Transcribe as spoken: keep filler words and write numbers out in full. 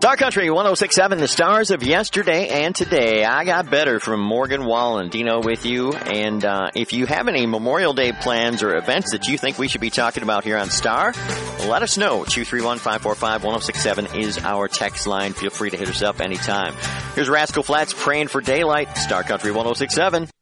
Star Country one oh six point seven, the stars of yesterday and today. I got better from Morgan Wallen. Dino with you. And uh, if you have any Memorial Day plans or events that you think we should be talking about here on Star, let us know. two three one, five four five, one oh six seven is our text line. Feel free to hit us up anytime. Here's Rascal Flatts, Praying for Daylight. Star Country one oh six point seven.